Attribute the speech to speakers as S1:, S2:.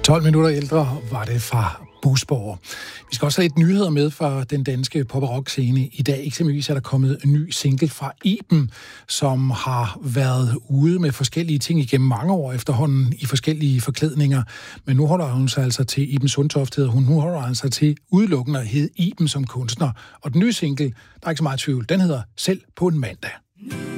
S1: 12 minutter ældre var det fra Busborg. Vi skal også have lidt nyheder med fra den danske pop- og rock-scene. I dag eksempelvis er der kommet en ny single fra Iben, som har været ude med forskellige ting igennem mange år efterhånden i forskellige forklædninger. Men nu holder hun sig altså til Iben Sundtoft, hedder hun. Nu holder hun altså til udelukkende at hedde Iben som kunstner. Og den nye single, der er ikke så meget tvivl, den hedder Selv på en mandag.